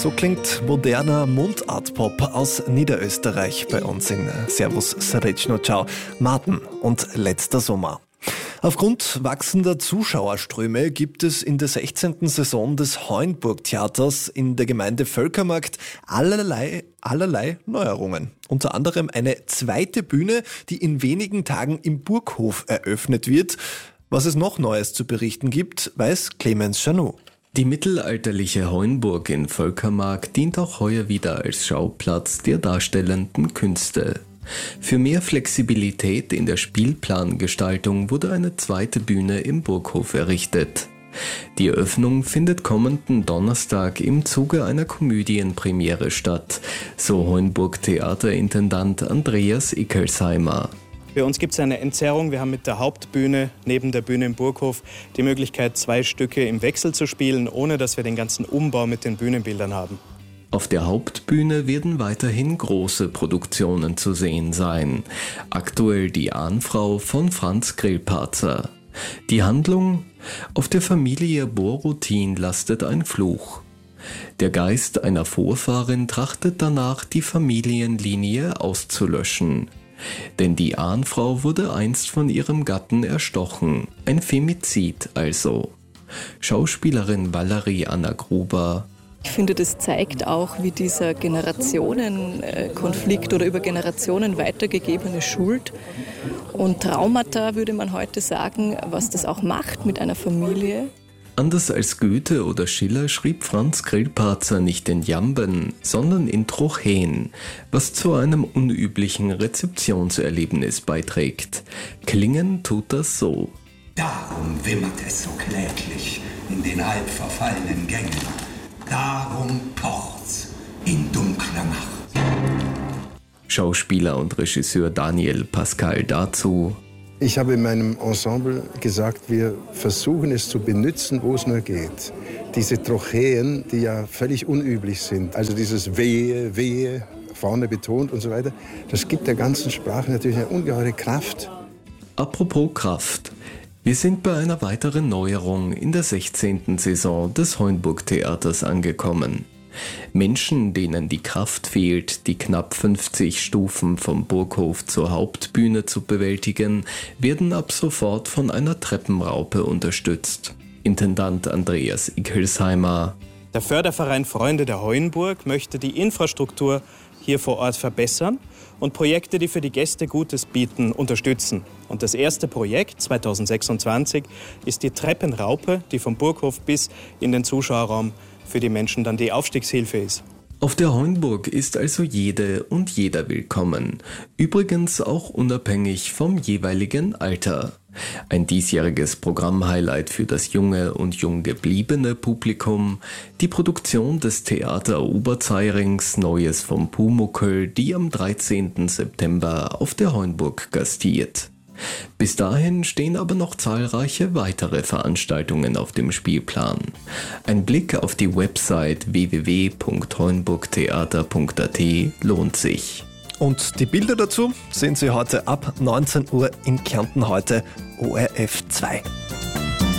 So klingt moderner Mundart-Pop aus Niederösterreich bei uns in Servus Srečno Ciao, Martin und letzter Sommer. Aufgrund wachsender Zuschauerströme gibt es in der 16. Saison des Heuenburg-Theaters in der Gemeinde Völkermarkt allerlei Neuerungen. Unter anderem eine zweite Bühne, die in wenigen Tagen im Burghof eröffnet wird. Was es noch Neues zu berichten gibt, weiß Clemens Chanou. Die mittelalterliche Heuenburg in Völkermarkt dient auch heuer wieder als Schauplatz der darstellenden Künste. Für mehr Flexibilität in der Spielplangestaltung wurde eine zweite Bühne im Burghof errichtet. Die Eröffnung findet kommenden Donnerstag im Zuge einer Komödienpremiere statt, so Heuenburg-Theaterintendant Andreas Ickelsheimer. Bei uns gibt es eine Entzerrung. Wir haben mit der Hauptbühne neben der Bühne im Burghof die Möglichkeit, 2 Stücke im Wechsel zu spielen, ohne dass wir den ganzen Umbau mit den Bühnenbildern haben. Auf der Hauptbühne werden weiterhin große Produktionen zu sehen sein. Aktuell die Ahnfrau von Franz Grillparzer. Die Handlung: Auf der Familie Borutin lastet ein Fluch. Der Geist einer Vorfahrin trachtet danach, die Familienlinie auszulöschen. Denn die Ahnfrau wurde einst von ihrem Gatten erstochen. Ein Femizid also. Schauspielerin Valerie Anna Gruber: Ich finde, das zeigt auch, wie dieser Generationenkonflikt oder über Generationen weitergegebene Schuld und Traumata, würde man heute sagen, was das auch macht mit einer Familie. Anders als Goethe oder Schiller schrieb Franz Grillparzer nicht in Jamben, sondern in Trocheen, was zu einem unüblichen Rezeptionserlebnis beiträgt. Klingen tut das so. Darum wimmert es so kläglich in den halb verfallenen Gängen. Darum pocht's in dunkler Nacht. Schauspieler und Regisseur Daniel Pascal dazu: Ich habe in meinem Ensemble gesagt, wir versuchen es zu benutzen, wo es nur geht. Diese Trocheen, die ja völlig unüblich sind, also dieses Wehe, Wehe, vorne betont und so weiter, das gibt der ganzen Sprache natürlich eine ungeheure Kraft. Apropos Kraft. Wir sind bei einer weiteren Neuerung in der 16. Saison des Heuenburg-Theaters angekommen. Menschen, denen die Kraft fehlt, die knapp 50 Stufen vom Burghof zur Hauptbühne zu bewältigen, werden ab sofort von einer Treppenraupe unterstützt. Intendant Andreas Ickelsheimer: Der Förderverein Freunde der Heuenburg möchte die Infrastruktur hier vor Ort verbessern und Projekte, die für die Gäste Gutes bieten, unterstützen. Und das erste Projekt 2026 ist die Treppenraupe, die vom Burghof bis in den Zuschauerraum für die Menschen dann die Aufstiegshilfe ist. Auf der Heuenburg ist also jede und jeder willkommen. Übrigens auch unabhängig vom jeweiligen Alter. Ein diesjähriges Programmhighlight für das junge und jung gebliebene Publikum, die Produktion des Theater Oberzeiringens Neues vom Pumuckl, die am 13. September auf der Heuenburg gastiert. Bis dahin stehen aber noch zahlreiche weitere Veranstaltungen auf dem Spielplan. Ein Blick auf die Website www.heuenburgtheater.at lohnt sich. Und die Bilder dazu sehen Sie heute ab 19 Uhr in Kärnten heute, ORF 2.